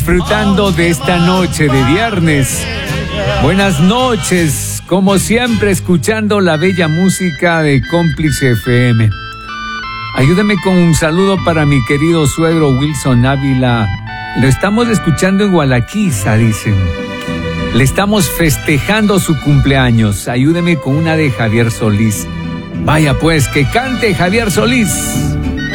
Disfrutando de esta noche de viernes. Buenas noches, como siempre, escuchando la bella música de Cómplice FM. Ayúdame con un saludo para mi querido suegro Wilson Ávila. Lo estamos escuchando en Gualaquiza, dicen. Le estamos festejando su cumpleaños. Ayúdeme con una de Javier Solís. Vaya pues, que cante Javier Solís.